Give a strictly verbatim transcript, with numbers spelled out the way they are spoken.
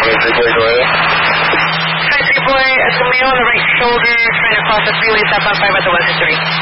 twenty-three boy, go ahead. twenty-three boy, it's a male on the right shoulder trying to cross the freeway, southbound five at the one two three.